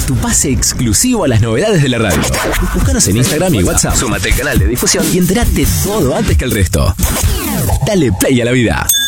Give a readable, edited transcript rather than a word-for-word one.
tu pase exclusivo a las novedades de la radio. Búscanos en Instagram y WhatsApp. Súmate al canal de difusión y entérate todo antes que el resto. Dale play a la vida.